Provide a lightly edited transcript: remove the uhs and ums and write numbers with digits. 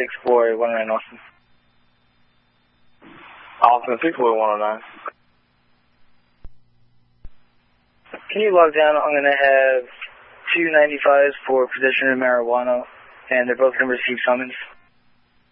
109 Austin. Austin 64109. Can you log down? I'm going to have 295s for possession of marijuana, and they're both going to receive summons.